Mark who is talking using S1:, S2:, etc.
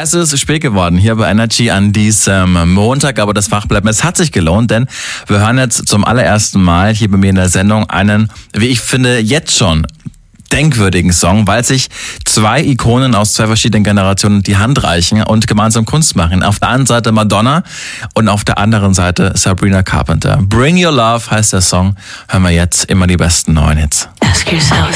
S1: Es ist spät geworden hier bei Energy an diesem Montag, aber das Fachbleiben, es hat sich gelohnt, denn wir hören jetzt zum allerersten Mal hier bei mir in der Sendung einen, wie ich finde, jetzt schon denkwürdigen Song, weil sich zwei Ikonen aus zwei verschiedenen Generationen die Hand reichen und gemeinsam Kunst machen. Auf der einen Seite Madonna und auf der anderen Seite Sabrina Carpenter. Bring Your Love heißt der Song. Hören wir jetzt immer die besten neuen Hits.
S2: Ask yourself